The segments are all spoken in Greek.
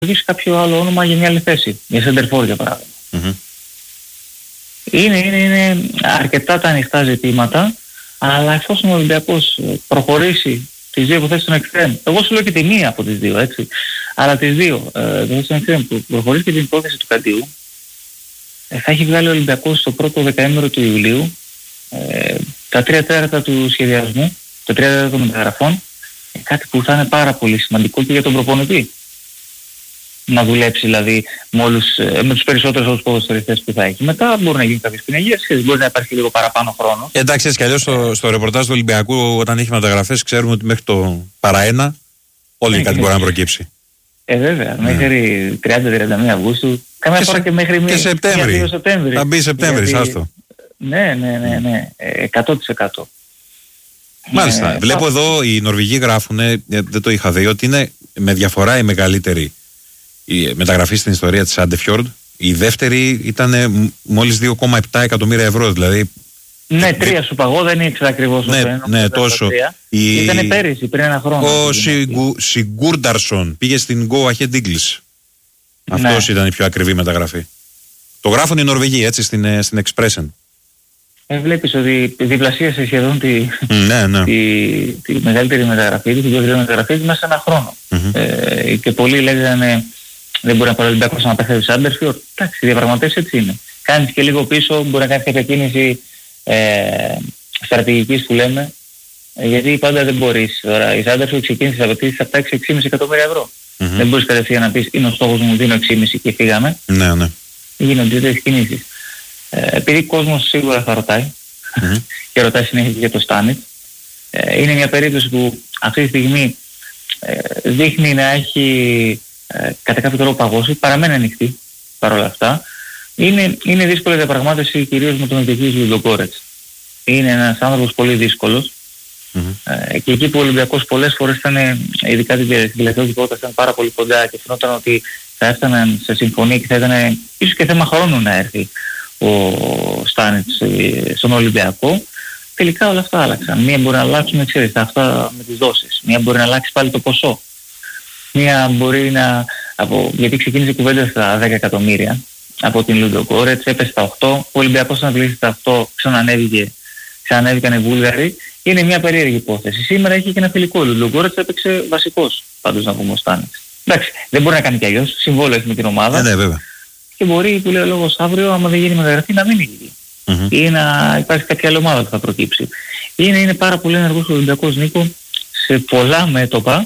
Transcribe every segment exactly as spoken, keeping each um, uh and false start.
κάποιο άλλο όνομα για μια άλλη θέση, για center for για παράδειγμα. Mm-hmm. Είναι, είναι, είναι αρκετά τα ανοιχτά ζητήματα, αλλά εφόσον ο Ολυμπιακός προχωρήσει τις δύο υποθέσεις των εξτρέμ, εγώ σου λέω και τη μία από τις δύο, έτσι, αλλά τις δύο υποθέσεις των εξτρέμ που προχωρήσει και την υπόθεση του Καντίου, θα έχει βγάλει ο Ολυμπιακός στο πρώτο δεκαήμερο του Ιουλίου ε, τα τρία τέταρτα του σχεδιασμού, τα τρία τέταρτα των μεταγραφών, ε, κάτι που θα είναι πάρα πολύ σημαντικό και για τον προπονητή. Να δουλέψει δηλαδή με, όλους, με τους περισσότερους όλους ποδοσφαιριστές που θα έχει. Μετά μπορεί να γίνει κάποιες πινεγίες και μπορεί να υπάρχει λίγο παραπάνω χρόνο. Εντάξει, έτσι κι αλλιώς στο, στο ρεπορτάζ του Ολυμπιακού, όταν έχει μεταγραφές, ξέρουμε ότι μέχρι το παραένα όλη ναι, κάτι μπορεί να προκύψει. Ε, βέβαια. Ναι. Μέχρι τριάντα με τριάντα μία Αυγούστου. Καμιά φορά και μέχρι και Σεπτέμβρη. Σεπτέμβρη. Θα μπει Σεπτέμβρη, γιατί... άστο. Ναι, ναι, ναι, ναι. εκατό τοις εκατό. Μάλιστα. Ε, Βλέπω εδώ οι Νορβηγοί γράφουν, δεν το είχα δει, ότι είναι με διαφορά η μεγαλύτερη η μεταγραφή στην ιστορία της Sandefjord. Η δεύτερη ήταν μόλις δύο κόμμα επτά εκατομμύρια ευρώ, δηλαδή. Ναι, τρία σου παγώ, δεν ήξερα ακριβώς. Ναι, ναι, ναι, τόσο. Η... Ήτανε πέρυσι, πριν ένα χρόνο. Ο Σιγκου... Σιγκούρνταρσον πήγε στην Go Ahead Eagles. Ναι. Αυτός ήταν η πιο ακριβή μεταγραφή. Το γράφουν οι Νορβηγοί, έτσι, στην, στην Expressen. Ε, βλέπεις ότι διπλασίασε σχεδόν τη, ναι, ναι. τη, τη μεγαλύτερη μεταγραφή, την πιο γρήγορη μεταγραφή μέσα σε ένα χρόνο. Mm-hmm. Ε, και πολλοί λέγανε δεν μπορεί να πάρει ο Ολυμπιακός να παίξει στο Sandefjord. Εντάξει, οι διαπραγματεύσεις έτσι είναι. Κάνεις και λίγο πίσω, μπορεί να κάνεις κάποια κίνηση ε, στρατηγικής που λέμε, ε, γιατί πάντα δεν μπορείς. Τώρα η Sandefjord ξεκίνησε από τις έξι έξι κόμμα πέντε εκατομμύρια ευρώ. Mm-hmm. Δεν μπορείς κατευθείαν να πεις είναι ο στόχος μου, δίνω έξι κόμμα πέντε και φύγαμε. Ναι, ναι. Γίνονται τέτοιες κινήσεις. Ε, επειδή ο κόσμος σίγουρα θα ρωτάει mm-hmm. και ρωτάει συνέχεια για το Στάνιτ, ε, είναι μια περίπτωση που αυτή τη στιγμή ε, δείχνει να έχει ε, κατά κάποιο τρόπο παγώσει, παραμένει ανοιχτή παρόλα αυτά. Είναι, είναι δύσκολη διαπραγμάτευση κυρίως με τον εκδικητή Λουντογκόρετς. Είναι ένας άνθρωπος πολύ δύσκολος mm-hmm. ε, και εκεί που ο Ολυμπιακός πολλές φορές ήταν, ειδικά την τελευταία δικότητα, ήταν πάρα πολύ κοντά και φαινόταν ότι θα έφταναν σε συμφωνία και θα ήταν ίσως και θέμα χρόνου να έρθει ο Στάνιτς στον Ολυμπιακό. Τελικά όλα αυτά άλλαξαν. Μία μπορεί να αλλάξουν, ξέρεις, αυτά με τις δόσεις. Μία μπορεί να αλλάξει πάλι το ποσό. Μία μπορεί να... Από, γιατί ξεκίνησε η κουβέντα στα δέκα εκατομμύρια από την Λουντογκόρετς, έπεσε στα οκτώ. Ο Ολυμπιακός αναβλήθηκε στα οκτώ, ξανανέβηκε, ξανανέβηκαν οι Βούλγαροι. Είναι μια περίεργη υπόθεση. Σήμερα έχει και ένα φιλικό. Ο Λουντογκόρετς έπαιξε βασικός, πάντως να πούμε ο Στάνιτς. Εντάξει, δεν μπορεί να κάνει κι αλλιώς. Συμβόλαιο έχει με την ομάδα. Ναι, ναι, βέβαια. Και μπορεί που λέει ο λόγος αύριο, άμα δεν γίνει μεταγραφή, να μην γίνει. Mm-hmm. Ή να υπάρχει κάποια άλλη ομάδα που θα προκύψει. Είναι, είναι πάρα πολύ ενεργός ο Ολυμπιακός, Νίκο, σε πολλά μέτωπα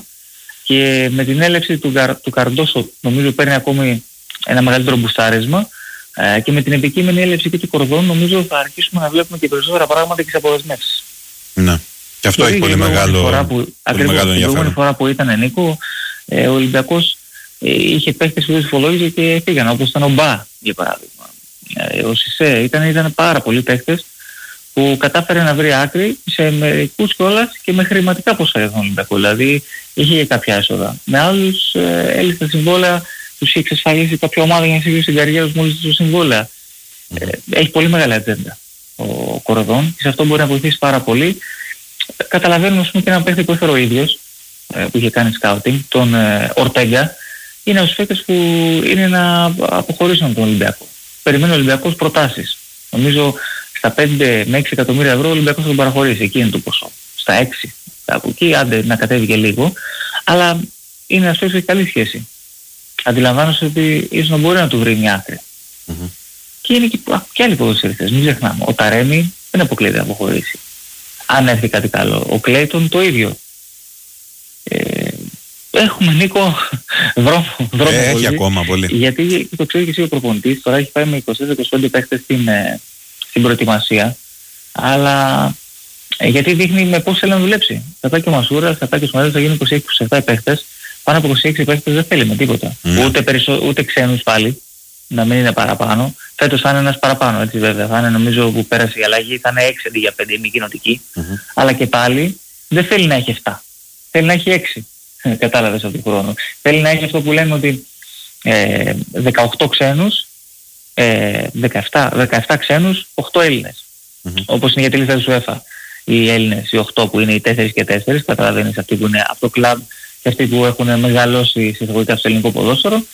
και με την έλευση του, του Καρντόσο νομίζω παίρνει ακόμη ένα μεγαλύτερο μπουστάρισμα ε, και με την επικείμενη έλευση και του Κορδόν νομίζω θα αρχίσουμε να βλέπουμε και περισσότερα πράγματα και τις αποδεσμεύσεις. Ναι. Και αυτό και έχει πολύ μεγάλο, φορά που, πολύ ακριβώς, μεγάλο ενδιαφέρον. Την προηγούμενη φορά που ήταν, Νίκο, ε, ο Ολυμπιακός ε, είχε παίχτες που δεν συμφολόγησε και φύγαν, όπως ήταν ο Μπα για παράδειγμα. Ε, ο Σισέ ήταν, ήταν πάρα πολλοί παίχτες που κατάφερε να βρει άκρη σε μερικούς κιόλας και με χρηματικά ποσά για τον Ολυμπιακό. Δηλαδή είχε και κάποια έσοδα. Με άλλους ε, έλυσε τα συμβόλαια, τους είχε εξασφαλίσει κάποια ομάδα για να συγχύσει την καριέρα τους μόλις τους συμβόλαια. Mm-hmm. Ε, έχει πολύ μεγάλη ατζέντα ο Κορδόν και σε αυτό μπορεί να βοηθήσει πάρα πολύ. Καταλαβαίνουμε ας πούμε και έναν παίχτη που έφερε ο ίδιος, ε, που είχε κάνει σκάουτινγκ, τον ε, Ορτέγκα. Είναι στους παίκτες που είναι να αποχωρήσουν από τον Ολυμπιακό. Περιμένει ο Ολυμπιακός προτάσεις. Νομίζω στα πέντε με έξι εκατομμύρια ευρώ ο Ολυμπιακός θα τον παραχωρήσει. Εκεί είναι το ποσό. Στα έξι. Από εκεί άντε να κατέβει και λίγο. Αλλά είναι ένας παίκτης που έχει καλή σχέση. Αντιλαμβάνεσαι ότι ίσως να μπορεί να του βρει μια άκρη. Mm-hmm. Και είναι και, α, και άλλοι ποδοσφαιριστές. Μην ξεχνάμε. Ο Ταρέμι δεν αποκλείεται να αποχωρήσει. Αν έρθει κάτι καλό. Ο Κλέιτον το ίδιο. Ε, έχουμε, Νίκο, δρόμο, δρόμο ε, πολύ, έχει ακόμα πολύ. Γιατί το ξέρει και εσύ ο προπονητής, τώρα έχει πάει με είκοσι τέσσερα είκοσι πέντε παίκτες στην, ε, στην προετοιμασία, αλλά ε, γιατί δείχνει με πώς θέλει να δουλέψει. Θα πάει και ο Μασούρας, θα πάει και ο Σμαρέλος, θα γίνουν είκοσι έξι είκοσι επτά παίκτες, πάνω από είκοσι έξι παίκτες δεν θέλει με τίποτα. Mm. Ούτε, περισσο, ούτε ξένους πάλι, να μην είναι παραπάνω. Φέτος θα είναι ένας παραπάνω, έτσι βέβαια. Θα είναι νομίζω που πέρασε η αλλαγή, θα είναι έξι αντί για πέντε, μη κοινοτική. Mm-hmm. Αλλά και πάλι δεν θέλει να έχει επτά, θέλει να έχει έξι. Κατάλαβες από τον χρόνο. Θέλει να έχει αυτό που λέμε ότι ε, δεκαοκτώ ξένους, ε, δεκαεπτά, δεκαεπτά ξένους, οκτώ Έλληνες. Mm-hmm. Όπως είναι για τη λίστα του UEFA. Οι Έλληνες, οι οκτώ που είναι οι τέσσερα και τέσσερα, καταλαβαίνεις αυτοί που είναι από το κλαμπ και αυτοί που έχουν μεγαλώσει εισαγωγικά στο ελληνικό ποδόσφαιρο.